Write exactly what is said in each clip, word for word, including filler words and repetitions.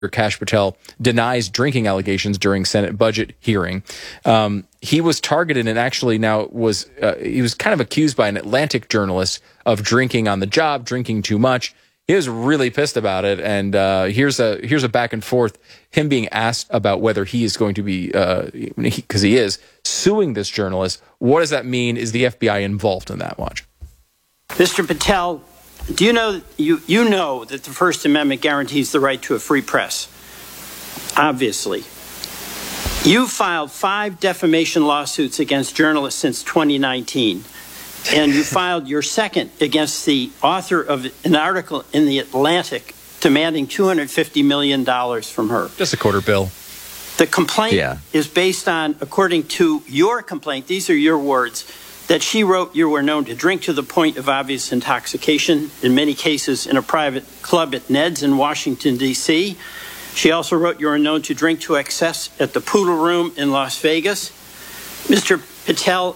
Kash Patel denies drinking allegations during Senate budget hearing. Um, he was targeted and actually now was uh, he was kind of accused by an Atlantic journalist of drinking on the job, drinking too much. He was really pissed about it, and uh, here's a here's a back and forth. Him being asked about whether he is going to be, because uh, he, he is suing this journalist. What does that mean? Is the F B I involved in that? Watch, Mister Patel. Do you know you you know that the First Amendment guarantees the right to a free press? Obviously. You filed five defamation lawsuits against journalists since twenty nineteen, and you filed your second against the author of an article in The Atlantic demanding two hundred fifty million dollars from her. Just a quarter bill. The complaint yeah. is based on, according to your complaint, these are your words, that she wrote you were known to drink to the point of obvious intoxication, in many cases in a private club at Ned's in Washington, D C She also wrote you were known to drink to excess at the Poodle Room in Las Vegas. Mister Patel,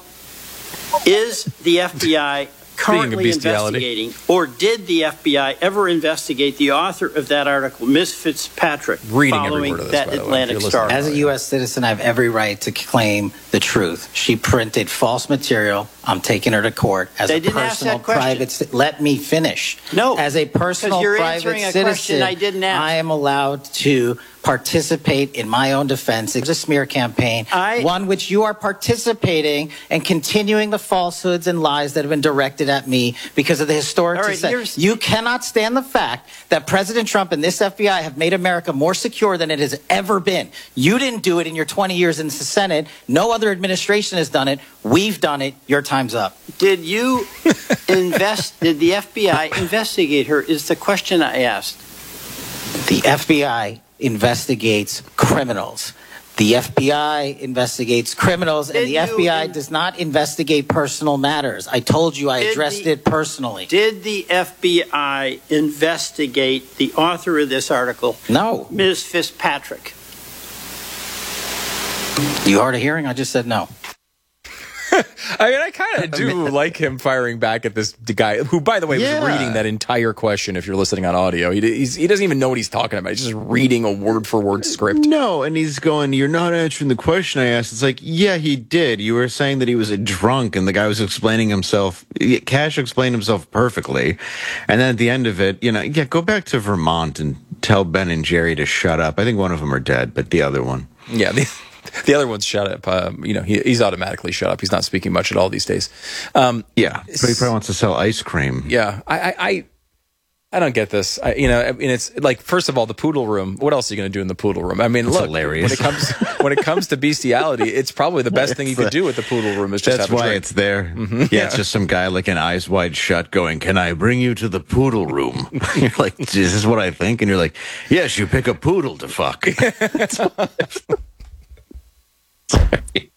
is the F B I currently investigating, or did the F B I ever investigate the author of that article, Miz Fitzpatrick, Reading following this, that Atlantic Star? As a U S citizen, I have every right to claim the truth. She printed false material. I'm taking her to court as they a didn't personal ask that private. Let me finish. No, as a personal you're private answering a citizen, question I didn't ask. I am allowed to participate in my own defense. It's a smear campaign, I, one which you are participating and continuing the falsehoods and lies that have been directed at me because of the historic right, success. You cannot stand the fact that President Trump and this F B I have made America more secure than it has ever been. You didn't do it in your twenty years in the Senate. No other administration has done it. We've done it. Your time's up. Did you invest? Did the F B I investigate her? Is the question I asked. The F B I investigates criminals. The F B I investigates criminals, and did the F B I in, does not investigate personal matters. I told you I addressed the, it personally. Did the F B I investigate the author of this article? No. Miz Fitzpatrick. You heard a hearing? I just said no. I mean, I kind of do like him firing back at this guy who, by the way, yeah. was reading that entire question. If you're listening on audio, he, he's, he doesn't even know what he's talking about. He's just reading a word-for-word script. No, and he's going, you're not answering the question I asked. It's like, yeah, he did. You were saying that he was a drunk, and the guy was explaining himself. Kash explained himself perfectly. And then at the end of it, you know, yeah, go back to Vermont and tell Ben and Jerry to shut up. I think one of them are dead, but the other one. Yeah, the The other one's shut up. Um, you know, he, he's automatically shut up. He's not speaking much at all these days. Um, yeah, but he probably wants to sell ice cream. Yeah, I, I, I, I don't get this. I, you know, I mean, it's like, first of all, the Poodle Room. What else are you going to do in the Poodle Room? I mean, it's look, hilarious. when it comes when it comes to bestiality, it's probably the best thing you could do with the Poodle Room is just That's have a why drink. It's there. Mm-hmm. Yeah, yeah, it's just some guy like an eyes wide shut going, "Can I bring you to the Poodle Room?" You're like, "Is this what I think?" And you're like, "Yes, you pick a poodle to fuck." Sorry.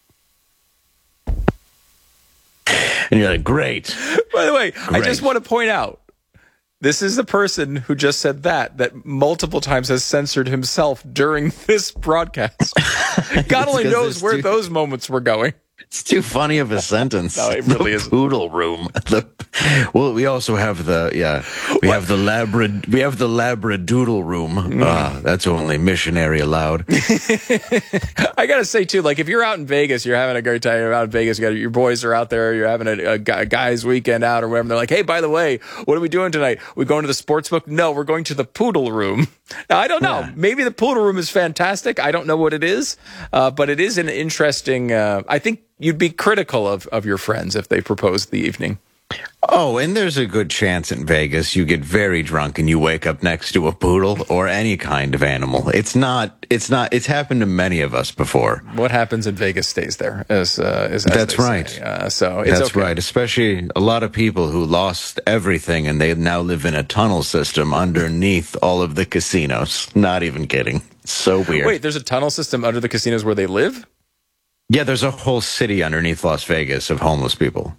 And you're like, great. By the way, great. I just want to point out, this is the person who just said that, that multiple times has censored himself during this broadcast. God only knows where too, those moments were going. It's too funny of a sentence. No, it really the is. Poodle Room. The, well, we also have the, yeah, we what? have the Labra, we have the Labradoodle Room. Mm. Uh, that's only missionary allowed. I got to say, too, like, if you're out in Vegas, you're having a great time, you're out in Vegas, you got your boys are out there, you're having a, a, a guy's weekend out or whatever, and they're like, hey, by the way, what are we doing tonight? We going to the sports book? No, we're going to the Poodle Room. Now, I don't know. Yeah. Maybe the Poodle Room is fantastic. I don't know what it is, uh, but it is an interesting, uh, I think, you'd be critical of, of your friends if they proposed the evening. Oh, and there's a good chance in Vegas you get very drunk and you wake up next to a poodle or any kind of animal. It's not, it's not, it's happened to many of us before. What happens in Vegas stays there, as, uh, as, as That's right. Uh, so it's That's okay. right. Especially a lot of people who lost everything and they now live in a tunnel system underneath all of the casinos. Not even kidding. So weird. Wait, there's a tunnel system under the casinos where they live? Yeah, there's a whole city underneath Las Vegas of homeless people.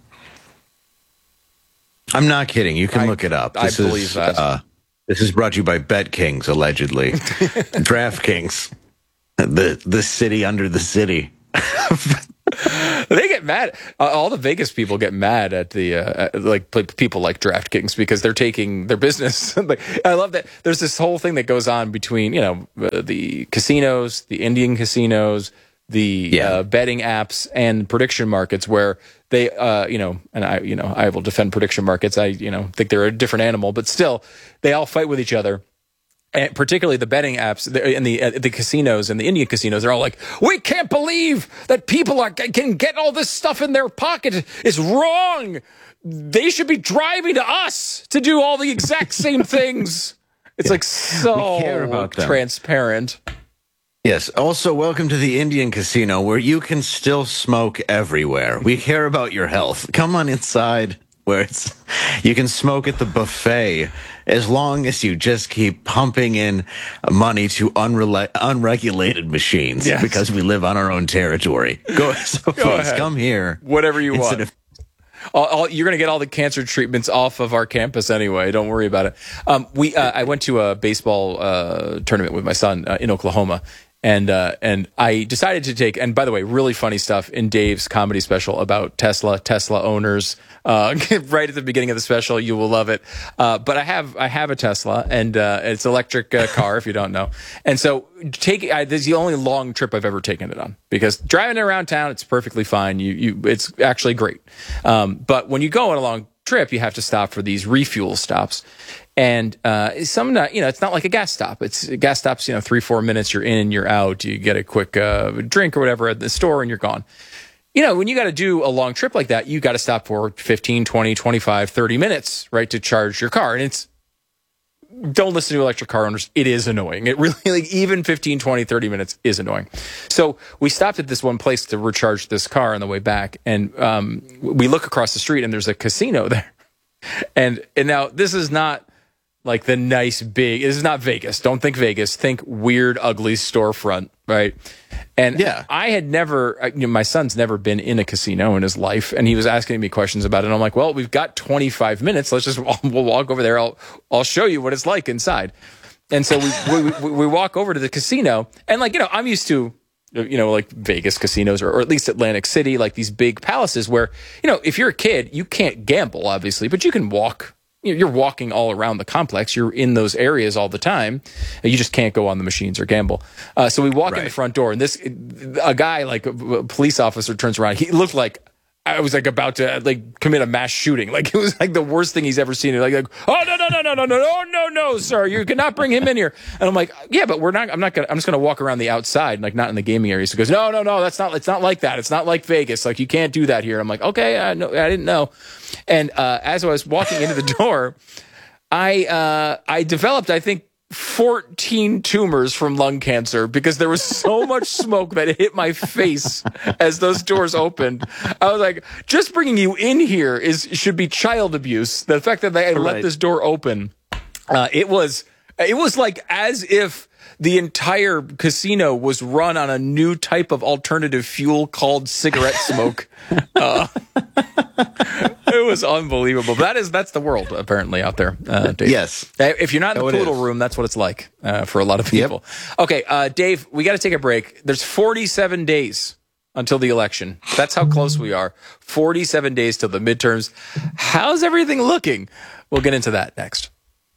I'm not kidding. You can I, look it up. This I believe is, that. Uh, this is brought to you by BetKings, allegedly. DraftKings, the the city under the city. They get mad. Uh, all the Vegas people get mad at the uh, at, like p- people like DraftKings because they're taking their business. Like, I love that. There's this whole thing that goes on between you know uh, the casinos, the Indian casinos, the Yeah. uh, betting apps, and prediction markets, where they uh, you know, and I you know I will defend prediction markets. I you know think they're a different animal, but still they all fight with each other. And particularly the betting apps and the uh, the casinos and the Indian casinos, they're all like, we can't believe that people are can get all this stuff in their pocket. It's wrong. They should be driving to us to do all the exact same things. It's yeah. like so we care about them. Transparent. Yes. Also, welcome to the Indian casino where you can still smoke everywhere. We care about your health. Come on inside where it's you can smoke at the buffet. As long as you just keep pumping in money to unrela- unregulated machines, yes. because we live on our own territory. Go, so Go folks, ahead. come here. Whatever you want. Of- all, all, you're going to get all the cancer treatments off of our campus anyway. Don't worry about it. Um, we uh, I went to a baseball uh, tournament with my son uh, in Oklahoma. And uh, and I decided to take, and by the way, really funny stuff in Dave's comedy special about Tesla, Tesla owners. Uh, right at the beginning of the special, you will love it. Uh, but I have I have a Tesla, and uh, it's an electric uh, car, if you don't know. And so take I, this is the only long trip I've ever taken it on, because driving it around town, it's perfectly fine. You you it's actually great. Um, but when you go on a long trip, you have to stop for these refuel stops. And uh, some, you know, it's not like a gas stop. It's gas stops, you know, three, four minutes, you're in, you're out. You get a quick uh, drink or whatever at the store and you're gone. You know, when you got to do a long trip like that, you got to stop for fifteen, twenty, twenty-five, thirty minutes, right, to charge your car. And it's, don't listen to electric car owners. It is annoying. It really, like, even fifteen, twenty, thirty minutes is annoying. So we stopped at this one place to recharge this car on the way back. And um, we look across the street and there's a casino there. And, and now this is not like the nice big, this is not Vegas. Don't think Vegas. Think weird, ugly storefront, right? And yeah. I had never, you know, my son's never been in a casino in his life, and he was asking me questions about it. And I'm like, well, we've got twenty-five minutes. Let's just, we'll walk over there. I'll, I'll show you what it's like inside. And so we, we, we, we walk over to the casino, and like, you know, I'm used to, you know, like Vegas casinos, or, or at least Atlantic City, like these big palaces where, you know, if you're a kid, you can't gamble, obviously, but you can walk. You're walking all around the complex. You're in those areas all the time. You just can't go on the machines or gamble. Uh, so we walk right. in the front door, and this a guy, like a, a police officer, turns around. He looked like I was like about to like commit a mass shooting. Like it was like the worst thing he's ever seen. Like, like oh no no no no no no no no no sir, you cannot bring him in here. And I'm like, yeah, but we're not. I'm not gonna. I'm just gonna walk around the outside, like not in the gaming areas. He goes, no no no, that's not. It's not like that. It's not like Vegas. Like you can't do that here. I'm like, okay, I know. I didn't know. And uh, as I was walking into the door, I uh, I developed, I think, fourteen tumors from lung cancer because there was so much smoke that it hit my face as those doors opened. I was like, just bringing you in here is should be child abuse. The fact that they right. let this door open, uh, it was it was like as if the entire casino was run on a new type of alternative fuel called cigarette smoke. uh, it was unbelievable. That is that's the world apparently out there. Uh, Dave. Yes. If you're not in the oh, poodle room, that's what it's like uh, for a lot of people. Yep. Okay, uh, Dave, we got to take a break. There's forty-seven days until the election. That's how close we are. forty-seven days till the midterms. How's everything looking? We'll get into that next.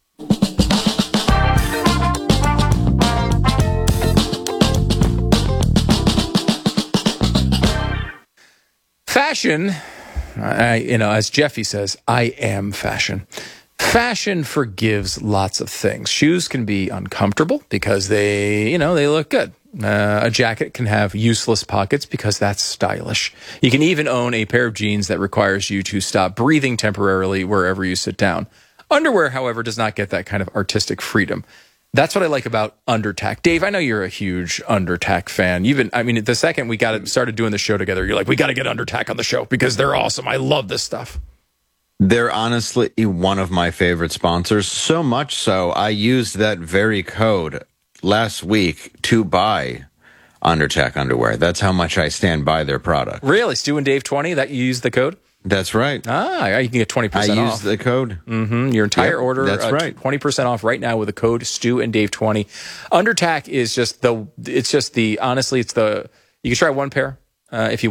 Fashion, I, you know, as Jeffy says, I am fashion. Fashion forgives lots of things. Shoes can be uncomfortable because they, you know, they look good. Uh, a jacket can have useless pockets because that's stylish. You can even own a pair of jeans that requires you to stop breathing temporarily wherever you sit down. Underwear, however, does not get that kind of artistic freedom. That's what I like about Undertac. Dave, I know you're a huge Undertac fan. You've been, I mean, the second we got it, started doing the show together, you're like, we got to get Undertac on the show because they're awesome. I love this stuff. They're honestly one of my favorite sponsors. So much so, I used that very code last week to buy Undertac underwear. That's how much I stand by their product. Really? Stu and Dave twenty, that you used the code? That's right. Ah, you can get twenty percent I off. I used the code. Mm-hmm. Your entire yep, order, that's uh, right. twenty percent off right now with the code Stu and Dave twenty. Undertac is just the, it's just the, honestly, it's the, you can try one pair uh, if you want.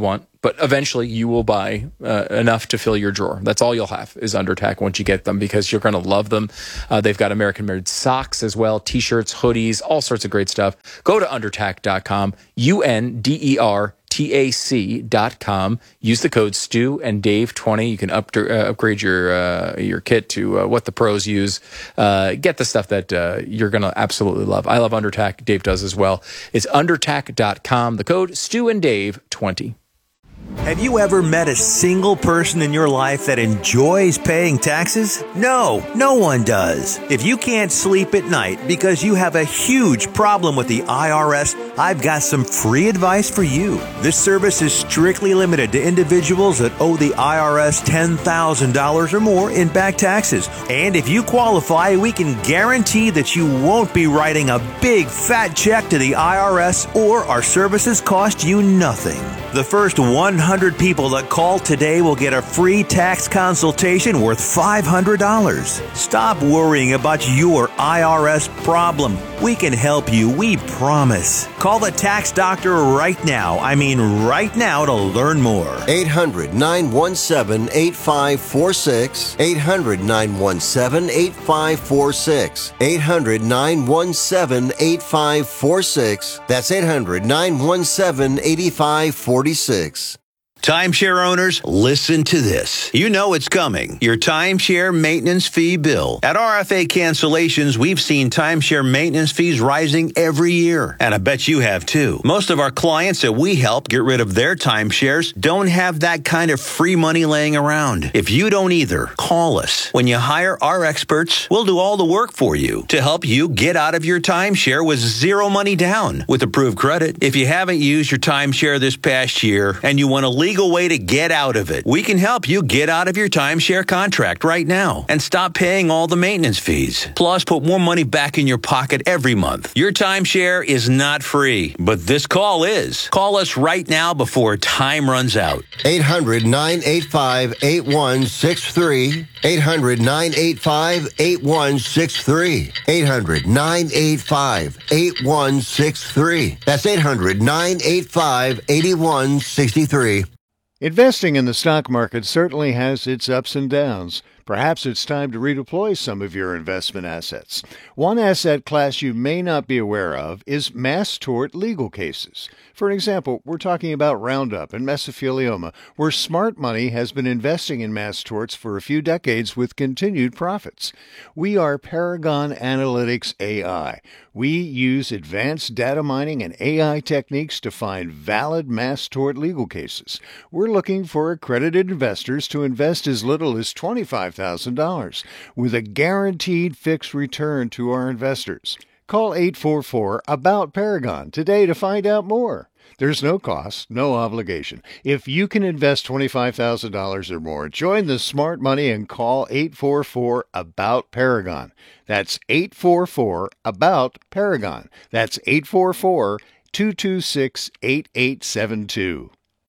but eventually you will buy uh, enough to fill your drawer. That's all you'll have is Undertac once you get them, because you're going to love them. Uh, they've got American-made socks as well, T-shirts, hoodies, all sorts of great stuff. Go to undertac dot com, U N D E R T A C dot com. Use the code Stu and Dave twenty. You can up, uh, upgrade your uh, your kit to uh, what the pros use. Uh, get the stuff that uh, you're going to absolutely love. I love Undertac. Dave does as well. It's undertac dot com. The code Stu and Dave twenty. Have you ever met a single person in your life that enjoys paying taxes? No, no one does. If you can't sleep at night because you have a huge problem with the I R S, I've got some free advice for you. This service is strictly limited to individuals that owe the I R S ten thousand dollars or more in back taxes. And if you qualify, we can guarantee that you won't be writing a big fat check to the I R S, or our services cost you nothing. The first one hundred people that call today will get a free tax consultation worth five hundred dollars. Stop worrying about your I R S problem. We can help you, we promise. Call the tax doctor right now. I mean right now to learn more. eight hundred, nine one seven, eight five four six. eight hundred, nine one seven, eight five four six. eight hundred, nine one seven, eight five four six. That's eight hundred, nine one seven, eight five four six. Timeshare owners, listen to this. You know it's coming. Your timeshare maintenance fee bill. At R F A Cancellations, we've seen timeshare maintenance fees rising every year. And I bet you have too. Most of our clients that we help get rid of their timeshares don't have that kind of free money laying around. If you don't either, call us. When you hire our experts, we'll do all the work for you to help you get out of your timeshare with zero money down with approved credit. If you haven't used your timeshare this past year and you want to leave legal way to get out of it. We can help you get out of your timeshare contract right now and stop paying all the maintenance fees. Plus, put more money back in your pocket every month. Your timeshare is not free, but this call is. Call us right now before time runs out. eight hundred, nine eight five, eight one six three. eight hundred, nine eight five, eight one six three. eight hundred, nine eight five, eight one six three. That's eight hundred, nine eight five, eight one six three. Investing in the stock market certainly has its ups and downs. Perhaps it's time to redeploy some of your investment assets. One asset class you may not be aware of is mass tort legal cases. For example, we're talking about Roundup and mesothelioma, where smart money has been investing in mass torts for a few decades with continued profits. We are Paragon Analytics A I. We use advanced data mining and A I techniques to find valid mass tort legal cases. We're looking for accredited investors to invest as little as twenty-five thousand dollars with a guaranteed fixed return to our investors. Call eight four four, A B O U T, Paragon today to find out more. There's no cost, no obligation. If you can invest twenty-five thousand dollars or more, join the smart money and call eight four four, A B O U T, Paragon. That's eight four four, A B O U T, Paragon. That's eight four four, two two six, eight eight seven two.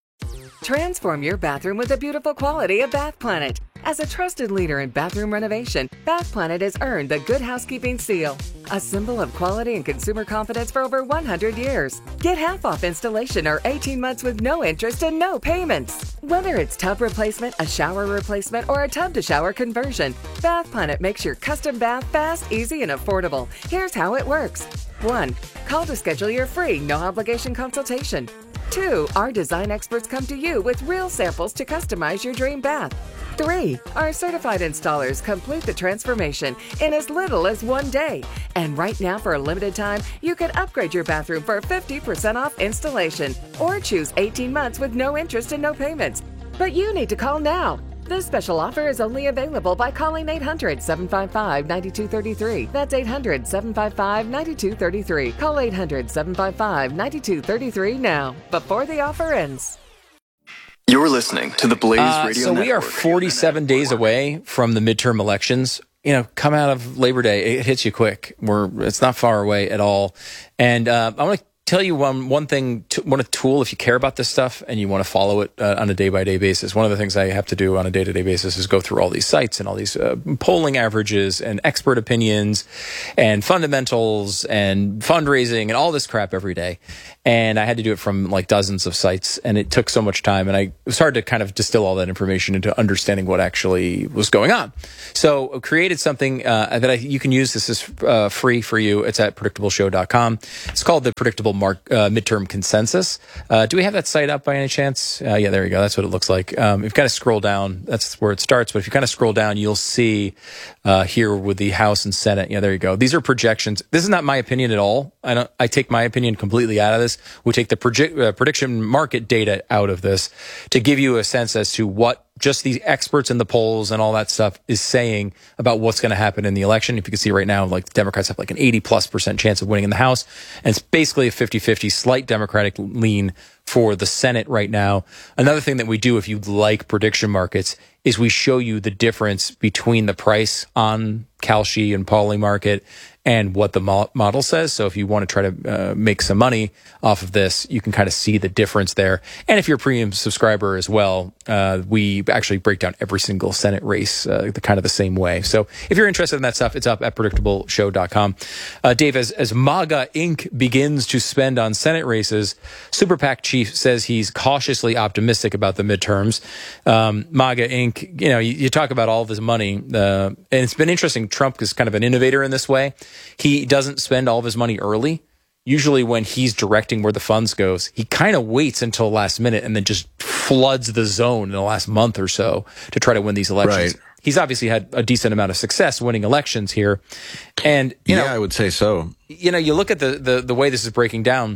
Transform your bathroom with the beautiful quality of Bath Planet. As a trusted leader in bathroom renovation, Bath Planet has earned the Good Housekeeping seal, a symbol of quality and consumer confidence for over one hundred years. Get half off installation or eighteen months with no interest and no payments. Whether it's tub replacement, a shower replacement, or a tub-to-shower conversion, Bath Planet makes your custom bath fast, easy, and affordable. Here's how it works. one. Call to schedule your free, no-obligation consultation. two. Our design experts come to you with real samples to customize your dream bath. three. Our certified installers complete the transformation in as little as one day. And right now, for a limited time, you can upgrade your bathroom for fifty percent off installation or choose eighteen months with no interest and no payments. But you need to call now. This special offer is only available by calling eight hundred, seven five five, nine two three three. That's eight hundred, seven five five, nine two three three. Call eight hundred, seven five five, nine two three three now, before the offer ends. You're listening to the Blaze uh, Radio so Network. We are forty-seven days away from the midterm elections. You know, come out of Labor Day, it hits you quick. We're it's not far away at all. And uh, I want to tell you one one thing, to, one a tool if you care about this stuff and you want to follow it uh, on a day by day basis. One of the things I have to do on a day to day basis is go through all these sites and all these uh, polling averages and expert opinions and fundamentals and fundraising and all this crap every day. And I had to do it from like dozens of sites, and it took so much time. And I it was hard to kind of distill all that information into understanding what actually was going on. So I created something uh, that I, you can use. This is uh, free for you. It's at predictable show dot com. It's called the Predictable Mark, uh, Midterm Consensus. Uh, do we have that site up by any chance? Uh, yeah, there you go. That's what it looks like. Um, if you kind of scroll down, that's where it starts. But if you kind of scroll down, you'll see uh, here with the House and Senate. Yeah, there you go. These are projections. This is not my opinion at all. I don't. I take my opinion completely out of this. We take the proje- uh, prediction market data out of this to give you a sense as to what just the experts in the polls and all that stuff is saying about what's going to happen in the election. If you can see right now, like the Democrats have like an eighty plus percent chance of winning in the House. And it's basically a fifty-fifty slight Democratic lean for the Senate right now. Another thing that we do, if you like prediction markets, is we show you the difference between the price on Kalshi and Polymarket and what the mo- model says. So if you want to try to uh, make some money off of this, you can kind of see the difference there. And if you're a premium subscriber as well, uh, we actually break down every single Senate race uh, the kind of the same way. So if you're interested in that stuff, it's up at predictable show dot com. Uh, Dave, as, as MAGA Incorporated begins to spend on Senate races, Super PAC chief says he's cautiously optimistic about the midterms. Um, MAGA Incorporated, you know, you, you talk about all this money, uh, and it's been interesting. Trump is kind of an innovator in this way. He doesn't spend all of his money early. Usually when he's directing where the funds goes, he kind of waits until the last minute and then just floods the zone in the last month or so to try to win these elections. Right. He's obviously had a decent amount of success winning elections here. And, you yeah, know, I would say so. You know, you look at the, the, the way this is breaking down,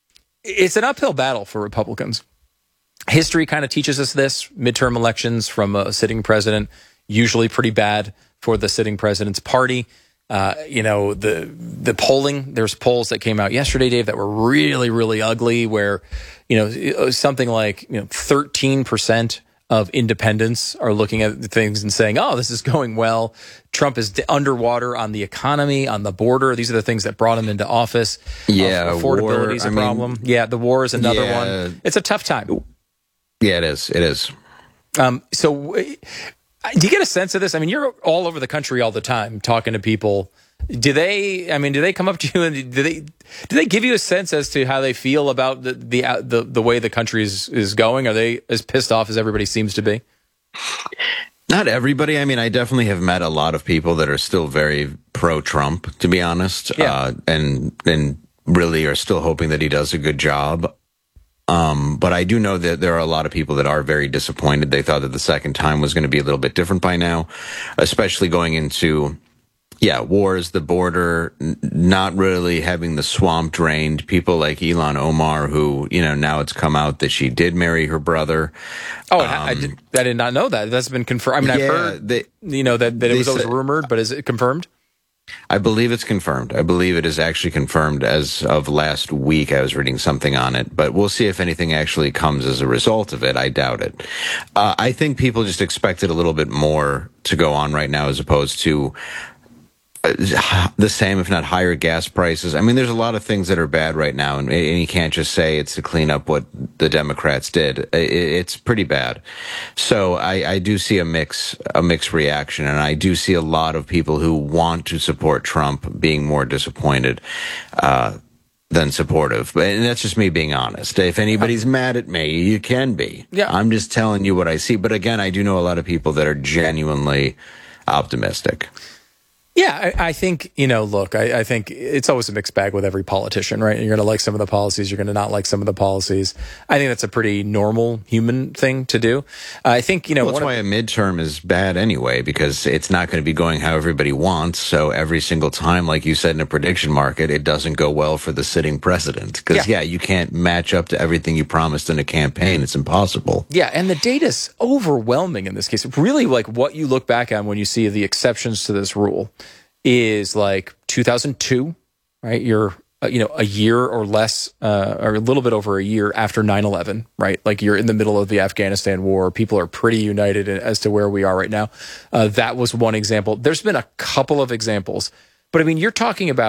it's an uphill battle for Republicans. History kind of teaches us this. Midterm elections from a sitting president, usually pretty bad for the sitting president's party. Uh, you know, the the polling, there's polls that came out yesterday, Dave, that were really, really ugly, where, you know, something like, you know, thirteen percent of independents are looking at things and saying, oh, this is going well. Trump is underwater on the economy, on the border. These are the things that brought him into office. Yeah. Uh, affordability is a problem. Mean, yeah, the war is another yeah, one. It's a tough time. Yeah, it is. It is. Um, so... Do you get a sense of this? I mean, you're all over the country all the time talking to people. Do they? I mean, do they come up to you and do they? Do they give you a sense as to how they feel about the the the, the way the country is, is going? Are they as pissed off as everybody seems to be? Not everybody. I mean, I definitely have met a lot of people that are still very pro-Trump, to be honest, yeah. uh, and and really are still hoping that he does a good job. Um, but I do know that there are a lot of people that are very disappointed. They thought that the second time was going to be a little bit different by now, especially going into, yeah, wars, the border, n- not really having the swamp drained. People like Ilhan Omar, who, you know, now it's come out that she did marry her brother. Oh, um, I, did, I did not know that. That's been confirmed. I mean, yeah, I've heard, they, you know, that, that it was always said, rumored, but is it confirmed? I believe it's confirmed. I believe it is actually confirmed as of last week. I was reading something on it, but we'll see if anything actually comes as a result of it. I doubt it. Uh, I think people just expected a little bit more to go on right now as opposed to the same, if not higher gas prices. I mean, there's a lot of things that are bad right now, and, and you can't just say it's to clean up what the Democrats did. It, it's pretty bad. So I, I do see a mix, a mixed reaction, and I do see a lot of people who want to support Trump being more disappointed uh, than supportive. But and that's just me being honest. If anybody's mad at me, you can be. Yeah. I'm just telling you what I see. But again, I do know a lot of people that are genuinely optimistic. Yeah, I, I think, you know, look, I, I think it's always a mixed bag with every politician, right? You're going to like some of the policies, you're going to not like some of the policies. I think that's a pretty normal human thing to do. Uh, I think, you know... Well, that's why of, a midterm is bad anyway, because it's not going to be going how everybody wants. So every single time, like you said, in a prediction market, it doesn't go well for the sitting president. Because, yeah. yeah, you can't match up to everything you promised in a campaign. It's impossible. Yeah, and the data's overwhelming in this case. Really, like, what you look back on when you see the exceptions to this rule is like two thousand two, right? You're, uh, you know, a year or less, uh, or a little bit over a year after nine eleven, right? Like you're in the middle of the Afghanistan war. People are pretty united as to where we are right now. Uh, that was one example. There's been a couple of examples, but I mean, you're talking about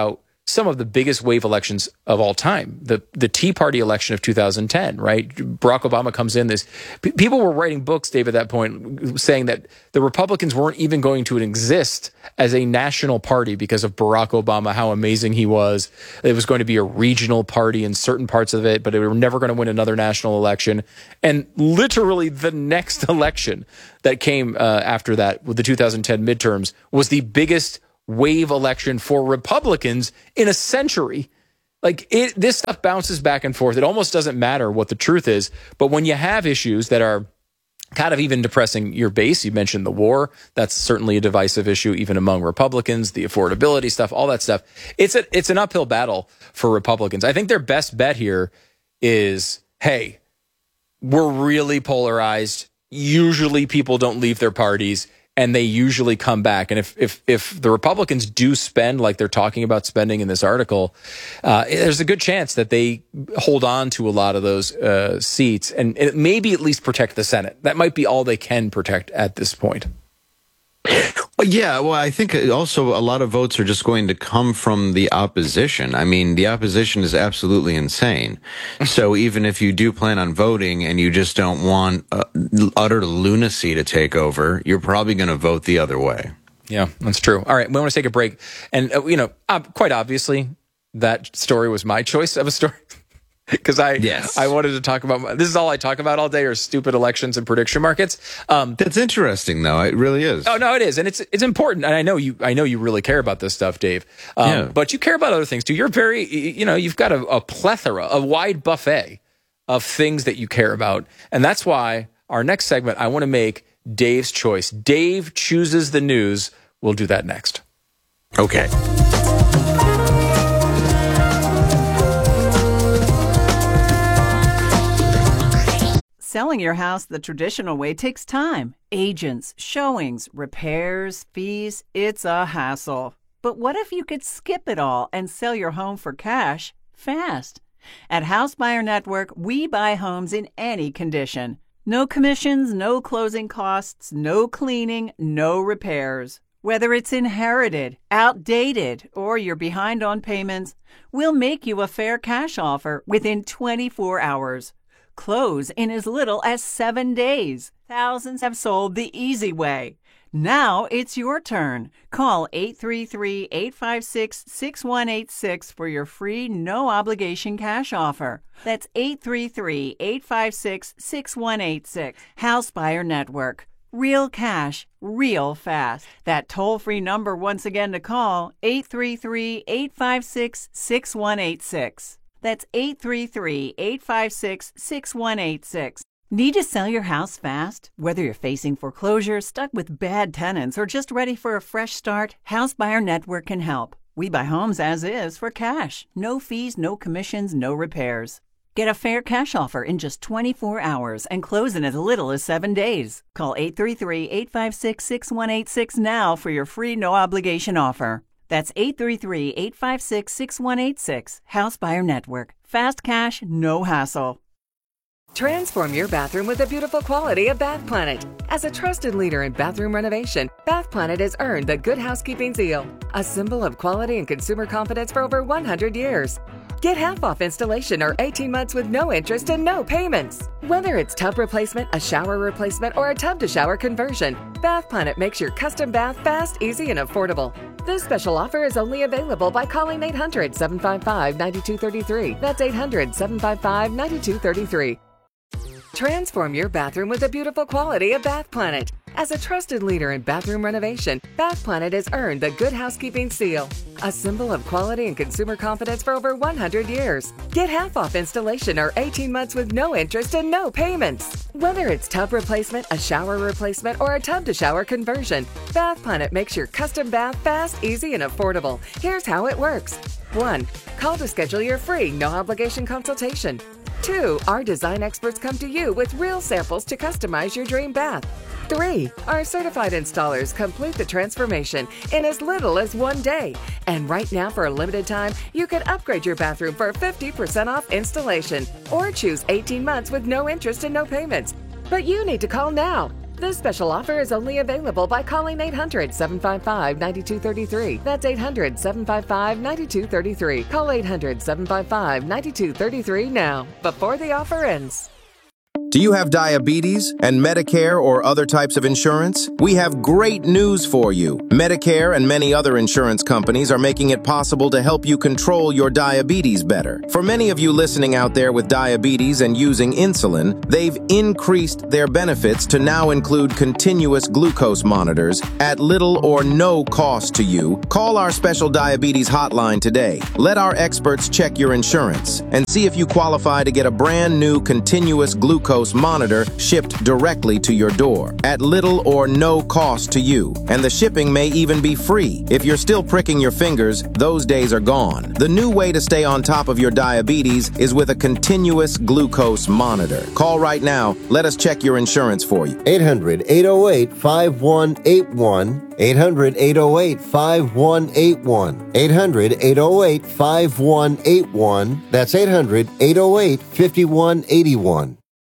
some of the biggest wave elections of all time. The the Tea Party election of two thousand ten, right? Barack Obama comes in. This p- people were writing books, Dave, at that point, saying that the Republicans weren't even going to exist as a national party because of Barack Obama, how amazing he was. It was going to be a regional party in certain parts of it, but they were never going to win another national election. And literally the next election that came uh, after that, with the two thousand ten midterms, was the biggest wave election for Republicans in a century. Like it, this stuff bounces back and forth. It almost doesn't matter what the truth is. But when you have issues that are kind of even depressing your base, you mentioned the war. That's certainly a divisive issue, even among Republicans, the affordability stuff, all that stuff. It's a, it's an uphill battle for Republicans. I think their best bet here is, hey, we're really polarized. Usually people don't leave their parties, and they usually come back. And if if if the Republicans do spend like they're talking about spending in this article, uh, there's a good chance that they hold on to a lot of those uh, seats and, and maybe at least protect the Senate. That might be all they can protect at this point. Well, yeah, well, I think also a lot of votes are just going to come from the opposition. I mean, the opposition is absolutely insane. So even if you do plan on voting and you just don't want uh, utter lunacy to take over, you're probably going to vote the other way. Yeah, that's true. All right, we want to take a break. And, uh, you know, uh, quite obviously, that story was my choice of a story. Because I yes. I wanted to talk about, this is all I talk about all day are stupid elections and prediction markets. Um, That's interesting, though. It really is. Oh no, it is, and it's it's important. And I know you I know you really care about this stuff, Dave. Um, yeah. But you care about other things too. You're very you know you've got a, a plethora, a wide buffet of things that you care about, and that's why our next segment I want to make Dave's choice. Dave chooses the news. We'll do that next. Okay. Selling your house the traditional way takes time. Agents, showings, repairs, fees. It's a hassle. But what if you could skip it all and sell your home for cash fast? At House Buyer Network, we buy homes in any condition. No commissions, no closing costs, no cleaning, no repairs. Whether it's inherited, outdated, or you're behind on payments, we'll make you a fair cash offer within twenty-four hours. Close in as little as seven days. Thousands have sold the easy way. Now it's your turn. Call eight three three, eight five six, six one eight six for your free no-obligation cash offer. That's eight three three, eight five six, six one eight six. House Buyer Network. Real cash, real fast. That toll-free number once again to call, eight three three, eight five six, six one eight six. That's eight three three, eight five six, six one eight six. Need to sell your house fast? Whether you're facing foreclosure, stuck with bad tenants, or just ready for a fresh start, House Buyer Network can help. We buy homes as is for cash. No fees, no commissions, no repairs. Get a fair cash offer in just twenty-four hours and close in as little as seven days. Call eight three three, eight five six, six one eight six now for your free no-obligation offer. That's eight three three, eight five six, six one eight six. House Buyer Network. Fast cash, no hassle. Transform your bathroom with the beautiful quality of Bath Planet. As a trusted leader in bathroom renovation, Bath Planet has earned the Good Housekeeping seal, a symbol of quality and consumer confidence for over one hundred years. Get half off installation or eighteen months with no interest and no payments. Whether it's tub replacement, a shower replacement, or a tub-to-shower conversion, Bath Planet makes your custom bath fast, easy, and affordable. This special offer is only available by calling eight hundred, seven five five, nine two three three. That's eight hundred, seven five five, nine two three three. Transform your bathroom with the beautiful quality of Bath Planet. As a trusted leader in bathroom renovation, Bath Planet has earned the Good Housekeeping seal, a symbol of quality and consumer confidence for over one hundred years. Get half off installation or eighteen months with no interest and no payments. Whether it's tub replacement, a shower replacement, or a tub-to-shower conversion, Bath Planet makes your custom bath fast, easy, and affordable. Here's how it works. one. Call to schedule your free no-obligation consultation. two. Our design experts come to you with real samples to customize your dream bath. three. Our certified installers complete the transformation in as little as one day. And right now, for a limited time, you can upgrade your bathroom for fifty percent off installation or choose eighteen months with no interest and no payments. But you need to call now. This special offer is only available by calling eight hundred, seven five five, nine two three three. That's eight hundred, seven five five, nine two three three. Call eight hundred, seven five five, nine two three three now, before the offer ends. Do you have diabetes and Medicare or other types of insurance? We have great news for you. Medicare and many other insurance companies are making it possible to help you control your diabetes better. For many of you listening out there with diabetes and using insulin, they've increased their benefits to now include continuous glucose monitors at little or no cost to you. Call our special diabetes hotline today. Let our experts check your insurance and see if you qualify to get a brand new continuous glucose monitor shipped directly to your door at little or no cost to you. And the shipping may even be free. If you're still pricking your fingers, those days are gone. The new way to stay on top of your diabetes is with a continuous glucose monitor. Call right now. Let us check your insurance for you. eight hundred, eight oh eight, five one eight one. eight hundred, eight oh eight, five one eight one. eight hundred, eight oh eight, five one eight one. That's eight hundred, eight oh eight, five one eight one.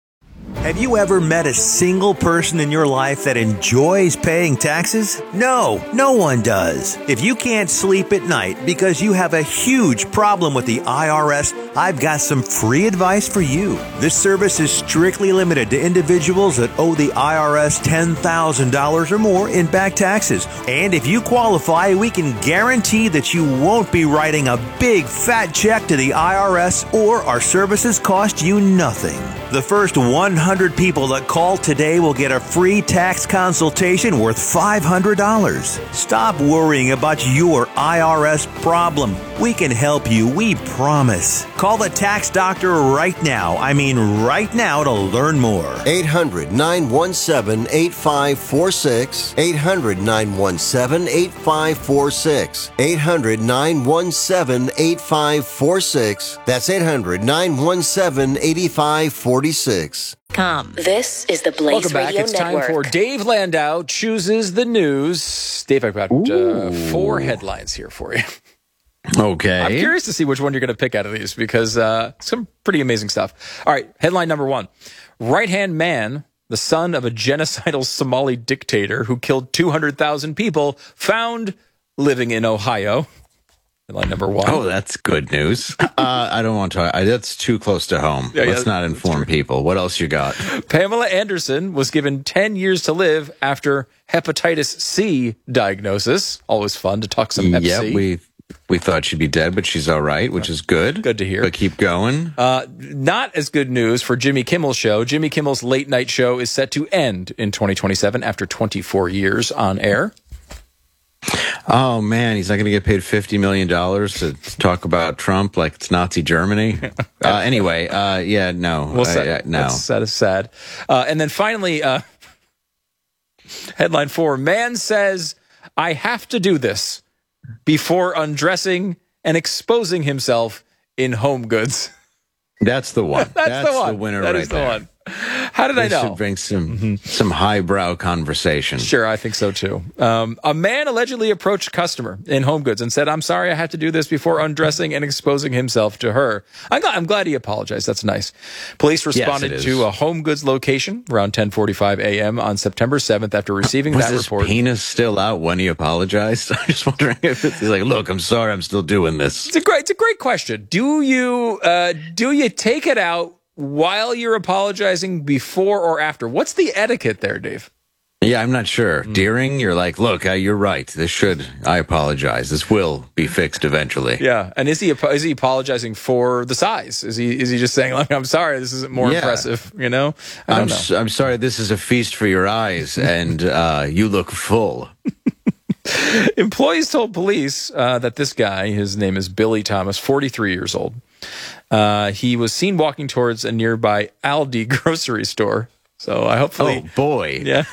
Have you ever met a single person in your life that enjoys paying taxes? No, no one does. If you can't sleep at night because you have a huge problem with the I R S, I've got some free advice for you. This service is strictly limited to individuals that owe the I R S ten thousand dollars or more in back taxes. And if you qualify, we can guarantee that you won't be writing a big fat check to the I R S, or our services cost you nothing. The first one hundred people that call today will get a free tax consultation worth five hundred dollars. Stop worrying about your I R S problem. We can help you, we promise. Call the tax doctor right now. I mean right now to learn more. eight hundred, nine one seven, eight five four six. eight hundred, nine one seven, eight five four six. eight hundred, nine one seven, eight five four six. That's eight hundred, nine one seven, eight five four six. Com. This is the Blaze Welcome back. Radio It's Network. time for Dave Landau chooses the news. Dave, I've got uh, four headlines here for you. Okay. I'm curious to see which one you're going to pick out of these because uh, some pretty amazing stuff. All right, headline number one. Right-hand man, the son of a genocidal Somali dictator who killed two hundred thousand people, found living in Ohio. Headline number one. Oh, that's good news. uh, I don't want to talk. I, that's too close to home. Yeah, Let's yeah, not inform people. What else you got? Pamela Anderson was given ten years to live after hepatitis C diagnosis. Always fun to talk some hep Yeah, C. we we thought she'd be dead, but she's all right, which is good. Good to hear. But keep going. Uh, not as good news for Jimmy Kimmel's show. Jimmy Kimmel's late night show is set to end in twenty twenty-seven after twenty-four years on air. Oh, man, he's not going to get paid fifty million dollars to talk about Trump like it's Nazi Germany. uh, anyway, uh, yeah, no. Well, sad. I, I, no. That's, that is sad. Uh, and then finally, uh, headline four, man says, I have to do this before undressing and exposing himself in Home Goods. That's the one. That's, That's the one. the winner that right is the there. one. How did this I know? should bring some mm-hmm. some highbrow conversation. Sure, I think so too. Um, a man allegedly approached a customer in Home Goods and said, I'm sorry I had to do this before undressing and exposing himself to her. I'm glad, I'm glad he apologized. That's nice. Police responded yes, to a Home Goods location around ten forty-five a.m. on September seventh after receiving Was that his report. penis still out when he apologized? I'm just wondering if it's, he's like, look, I'm sorry, I'm still doing this. It's a great, it's a great question. Do you, uh, do you take it out while you're apologizing, before or after? What's the etiquette there, Dave? Yeah, I'm not sure. Mm. During, you're like, look, uh, you're right. This should, I apologize. This will be fixed eventually. Yeah. And is he is he apologizing for the size? Is he is he just saying, like, I'm sorry, this isn't more yeah. impressive, you know? I don't I'm, know. S- I'm sorry, this is a feast for your eyes, and uh, you look full. Employees told police uh, that this guy, his name is Billy Thomas, forty-three years old, uh, he was seen walking towards a nearby Aldi grocery store. So I hopefully... Oh, boy. Yeah.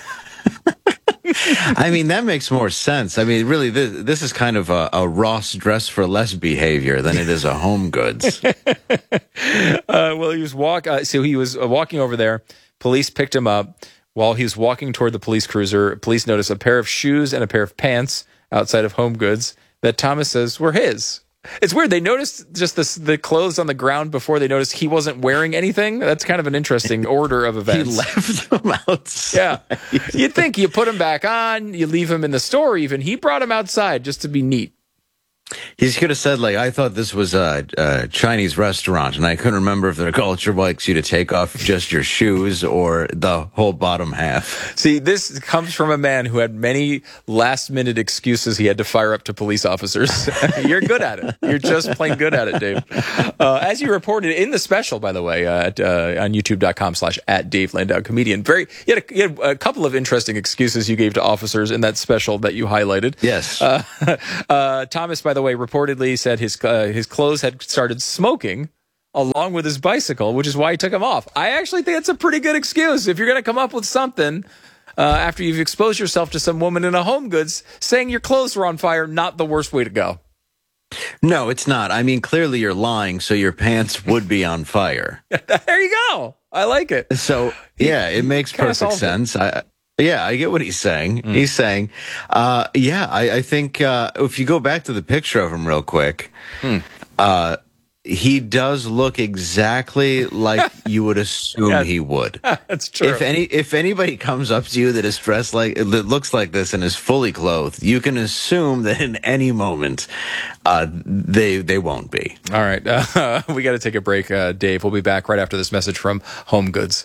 I mean, that makes more sense. I mean, really, this, this is kind of a, a Ross dress for less behavior than it is a Home Goods. uh, well, he was walk. Uh, so he was uh, walking over there. Police picked him up. While he was walking toward the police cruiser, police noticed a pair of shoes and a pair of pants outside of Home Goods that Thomas says were his. It's weird. They noticed just this, the clothes on the ground before they noticed he wasn't wearing anything. That's kind of an interesting order of events. He left them outside. Yeah. You'd think you put him back on, you leave him in the store even. He brought him outside just to be neat. He could have said, like, I thought this was a, a Chinese restaurant, and I couldn't remember if their culture likes you to take off just your shoes or the whole bottom half. See, this comes from a man who had many last-minute excuses he had to fire up to police officers. You're good at it. You're just plain good at it, Dave. Uh, as you reported in the special, by the way, uh, at, uh, on youtube.com slash at Dave Landau Comedian, very, you had, a, you had a couple of interesting excuses you gave to officers in that special that you highlighted. Yes. Uh, uh, Thomas, by the way, reportedly said his uh, his clothes had started smoking along with his bicycle, which is why he took them off. I actually think it's a pretty good excuse. If you're going to come up with something uh, after you've exposed yourself to some woman in a Home Goods, saying your clothes were on fire, not the worst way to go. No, it's not. I mean, clearly you're lying, so your pants would be on fire. There you go. I like it. So, yeah, it makes perfect sense. I Yeah, I get what he's saying. Mm. He's saying, uh, yeah, I, I think uh, if you go back to the picture of him real quick, mm. uh, he does look exactly like you would assume yeah, he would. That's true. If any, if anybody comes up to you that is dressed like, it looks like this and is fully clothed, you can assume that in any moment, uh, they they won't be. All right, uh, we got to take a break, uh, Dave. We'll be back right after this message from Home Goods.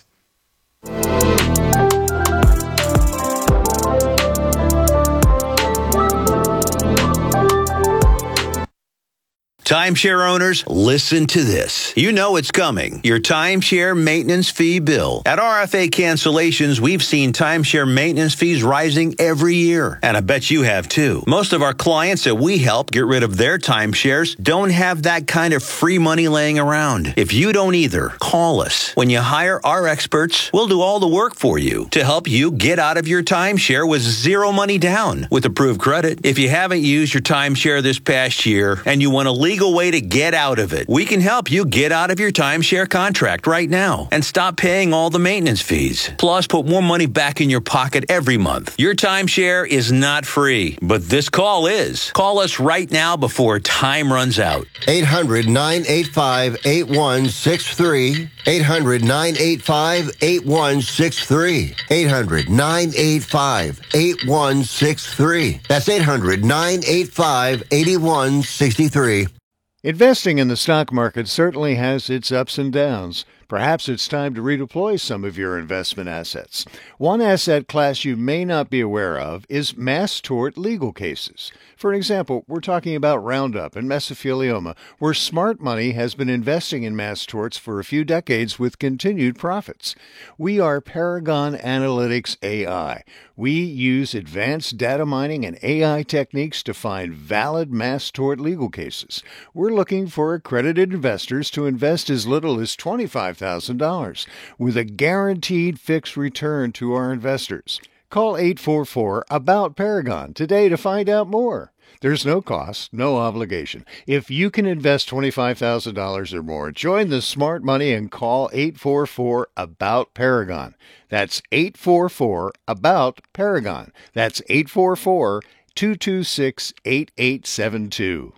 Timeshare owners, listen to this. You know it's coming. Your timeshare maintenance fee bill. At R F A Cancellations, we've seen timeshare maintenance fees rising every year. And I bet you have too. Most of our clients that we help get rid of their timeshares don't have that kind of free money laying around. If you don't either, call us. When you hire our experts, we'll do all the work for you to help you get out of your timeshare with zero money down with approved credit. If you haven't used your timeshare this past year and you want to leave legal way to get out of it. We can help you get out of your timeshare contract right now and stop paying all the maintenance fees. Plus, put more money back in your pocket every month. Your timeshare is not free, but this call is. Call us right now before time runs out. eight hundred, nine eight five, eight one six three. eight hundred, nine eight five, eight one six three. eight hundred, nine eight five, eight one six three. That's eight hundred, nine eight five, eight one six three. Investing in the stock market certainly has its ups and downs. Perhaps it's time to redeploy some of your investment assets. One asset class you may not be aware of is mass tort legal cases. For example, we're talking about Roundup and mesothelioma, where smart money has been investing in mass torts for a few decades with continued profits. We are Paragon Analytics A I. We use advanced data mining and A I techniques to find valid mass tort legal cases. We're looking for accredited investors to invest as little as twenty-five thousand dollars with a guaranteed fixed return to our investors. Call eight four four, ABOUT Paragon today to find out more. There's no cost, no obligation. If you can invest twenty-five thousand dollars or more, join the smart money and call eight four four, ABOUT Paragon. That's eight four four, ABOUT Paragon. That's eight four four, two two six, eight eight seven two.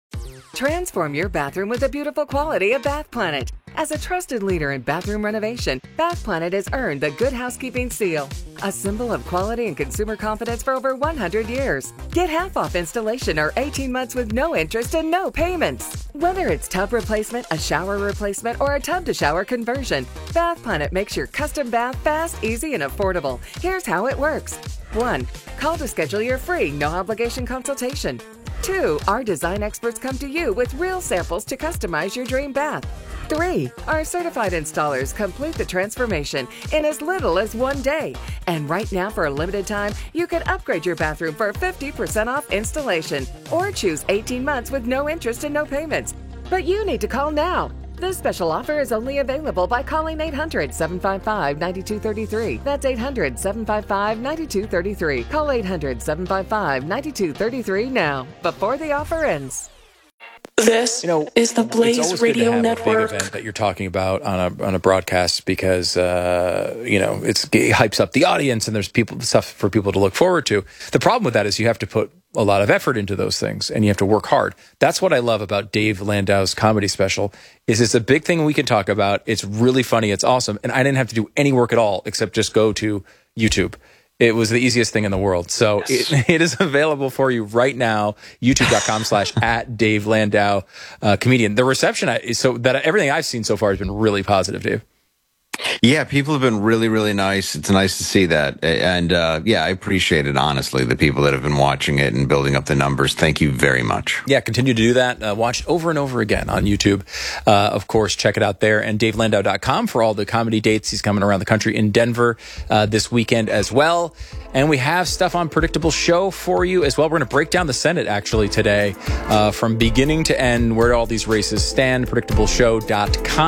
Transform your bathroom with the beautiful quality of Bath Planet. As a trusted leader in bathroom renovation, Bath Planet has earned the Good Housekeeping seal, a symbol of quality and consumer confidence for over one hundred years. Get half off installation or eighteen months with no interest and no payments. Whether it's tub replacement, a shower replacement, or a tub-to-shower conversion, Bath Planet makes your custom bath fast, easy, and affordable. Here's how it works. one. Call to schedule your free, no-obligation consultation. two. Our design experts come to you with real samples to customize your dream bath. three. Our certified installers complete the transformation in as little as one day. And right now, for a limited time, you can upgrade your bathroom for fifty percent off installation or choose eighteen months with no interest and no payments. But you need to call now. This special offer is only available by calling eight hundred, seven five five, nine two three three. That's eight hundred, seven five five, nine two three three. Call eight hundred, seven five five, nine two three three now, before the offer ends. This you know, is the Blaze it's always Radio good to have Network. a big event that you're talking about on a on a broadcast because uh, you know it's, it hypes up the audience and there's people stuff for people to look forward to. The problem with that is you have to put a lot of effort into those things and you have to work hard. That's what I love about Dave Landau's comedy special. Is it's a big thing we can talk about. It's really funny. It's awesome, and I didn't have to do any work at all except just go to YouTube. It was the easiest thing in the world. So yes. it, it is available for you right now. YouTube.com slash at Dave Landau, uh, comedian. The reception, I, so that everything I've seen so far has been really positive, Dave. Yeah, people have been really, really nice. It's nice to see that. And uh, yeah, I appreciate it, honestly, the people that have been watching it and building up the numbers. Thank you very much. Yeah, continue to do that. Uh, watch it over and over again on YouTube. Uh, of course, check it out there. And Dave Landau dot com for all the comedy dates. He's coming around the country in Denver uh, this weekend as well. And we have stuff on Predictable Show for you as well. We're going to break down the Senate, actually, today uh, from beginning to end, where all these races stand, predictable show dot com.